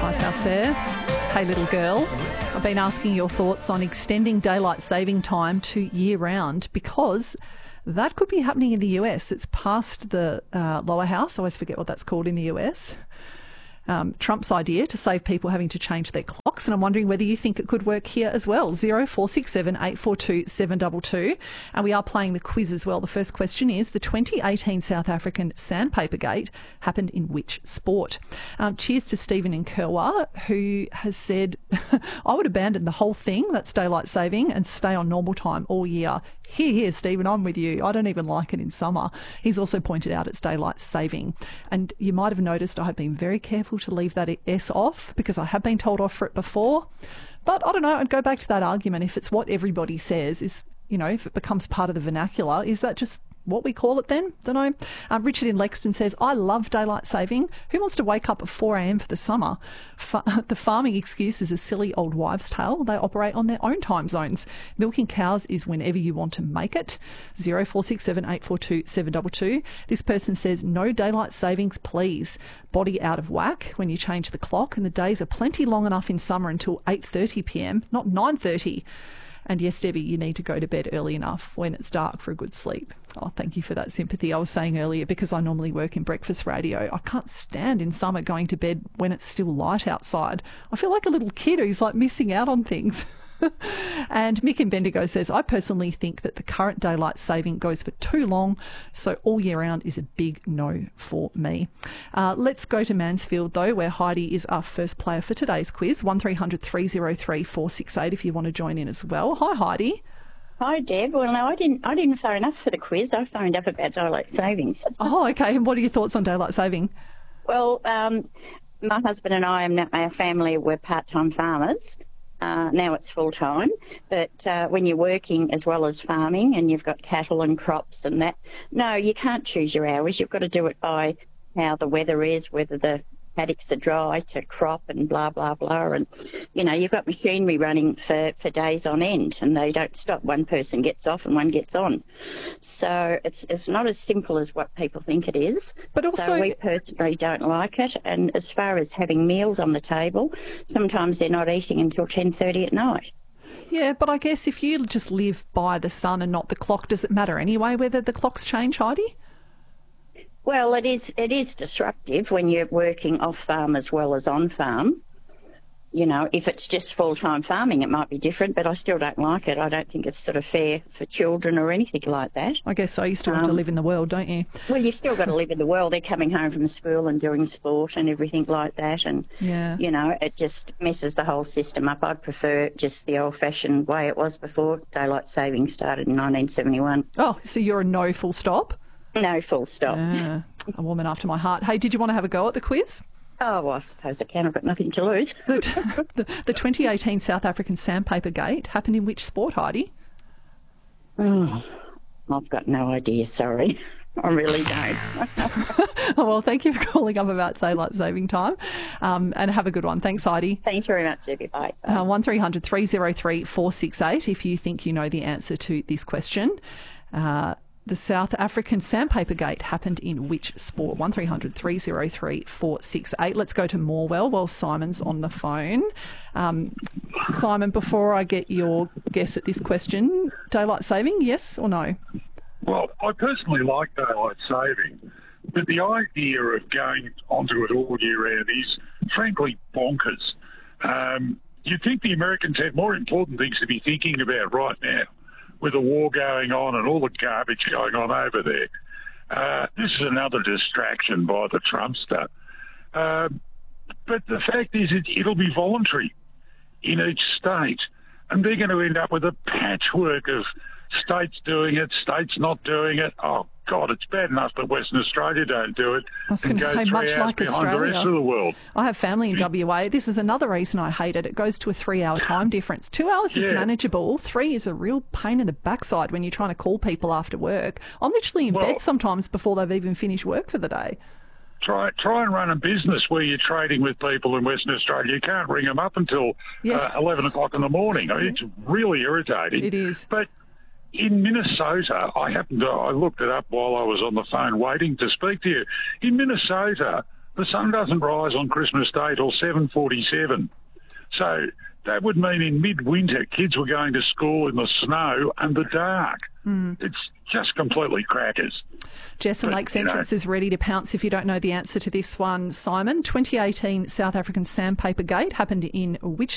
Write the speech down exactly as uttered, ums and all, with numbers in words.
Nice house there. Hey, little girl. I've been asking your thoughts on extending daylight saving time to year-round because that could be happening in the U S. It's passed the uh, lower house. I always forget what that's called in the U S. Um, Trump's idea to save people having to change their clocks, and I'm wondering whether you think it could work here as well. zero four six seven, eight four two, seven two two. And we are playing the quiz as well. The first question is, the twenty eighteen South African Sandpaper Gate happened in which sport? Um, cheers to Stephen in Kerwa, who has said, I would abandon the whole thing, that's daylight saving, and stay on normal time all year. Here, here, Stephen, I'm with you. I don't even like it in summer. He's also pointed out it's daylight saving. And you might have noticed I have been very careful to leave that S off because I have been told off for it before. But I don't know, I'd go back to that argument. If it's what everybody says, is, you know, if it becomes part of the vernacular, is that just what we call it then? Don't know. Um, Richard in Lexington says, I love daylight saving. Who wants to wake up at four a.m. for the summer? Fa- the farming excuse is a silly old wives' tale. They operate on their own time zones. Milking cows is whenever you want to make it. zero four six seven, eight four two, seven two two. This person says, no daylight savings, please. Body out of whack when you change the clock, and the days are plenty long enough in summer until eight thirty p.m, not nine thirty. And yes, Debbie, you need to go to bed early enough when it's dark for a good sleep. Oh, thank you for that sympathy. I was saying earlier, because I normally work in breakfast radio, I can't stand in summer going to bed when it's still light outside. I feel like a little kid who's like missing out on things. And Mick in Bendigo says, I personally think that the current daylight saving goes for too long, so all year round is a big no for me. Uh, let's go to Mansfield, though, where Heidi is our first player for today's quiz. one three hundred, three oh three, four six eight if you want to join in as well. Hi, Heidi. Hi, Deb. Well, no, I didn't I didn't phone up for the quiz. I phoned up about daylight savings. Oh, okay. And what are your thoughts on daylight saving? Well, um, my husband and I and our family were part-time farmers. Uh, now it's full-time, but uh, when you're working as well as farming and you've got cattle and crops and that, no, you can't choose your hours. You've got to do it by how the weather is, whether the paddocks are dry to crop and blah, blah, blah. And, you know, you've got machinery running for, for days on end and they don't stop. One person gets off and one gets on. So it's it's not as simple as what people think it is. But also, so we personally don't like it. And as far as having meals on the table, sometimes they're not eating until ten thirty at night. Yeah, but I guess if you just live by the sun and not the clock, does it matter anyway whether the clocks change, Heidi? Well, it is it is disruptive when you're working off farm as well as on farm. You know, if it's just full-time farming, it might be different, but I still don't like it. I don't think it's sort of fair for children or anything like that. I guess so. You still um, have to live in the world, don't you? Well, you've still got to live in the world. They're coming home from school and doing sport and everything like that. And, yeah. you know, it just messes the whole system up. I'd prefer just the old-fashioned way it was before daylight saving started in nineteen seventy-one. Oh, so you're a no full stop? No full stop. Yeah, a woman after my heart. Hey, did you want to have a go at the quiz? Oh, well, I suppose I can. I've got nothing to lose. the, the, the twenty eighteen South African Sandpaper Gate happened in which sport, Heidi? Oh, I've got no idea, sorry. I really don't. Oh, well, thank you for calling up about daylight saving time, um, and have a good one. Thanks, Heidi. Thanks very much, Debbie. Bye. Uh, one three hundred, three oh three, four six eight if you think you know the answer to this question. Uh, The South African Sandpaper Gate happened in which sport? one three hundred, three oh three, four six eight. Let's go to Morwell while Simon's on the phone. Um, Simon, before I get your guess at this question, daylight saving, yes or no? Well, I personally like daylight saving, but the idea of going onto it all year round is frankly bonkers. Um, you'd think the Americans had more important things to be thinking about right now, with the war going on and all the garbage going on over there. Uh, this is another distraction by the Trumpster. Um, but the fact is it, it'll be voluntary in each state, and they're going to end up with a patchwork of states doing it, states not doing it. Oh, God, it's bad enough that Western Australia don't do it. I was going to say, much like Australia, the rest of the world. I have family in W A. This is another reason I hate it. It goes to a three-hour time difference. Two hours is yeah. manageable. Three is a real pain in the backside when you're trying to call people after work. I'm literally in well, bed sometimes before they've even finished work for the day. Try try and run a business where you're trading with people in Western Australia. You can't ring them up until yes. uh, eleven o'clock in the morning. I mean, it's really irritating. It is. But in Minnesota, I happened to, I looked it up while I was on the phone waiting to speak to you. In Minnesota, the sun doesn't rise on Christmas Day till seven forty-seven. So that would mean in midwinter, kids were going to school in the snow and the dark. Mm. It's just completely crackers. Jess and Lakes Entrance know. is ready to pounce if you don't know the answer to this one, Simon. twenty eighteen South African Sandpaper Gate happened in which